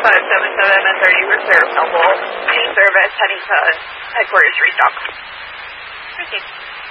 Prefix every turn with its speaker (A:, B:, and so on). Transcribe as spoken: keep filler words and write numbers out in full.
A: five seven seven and thirty for service, Noble. Main service heading to headquarters restock.
B: Thank you.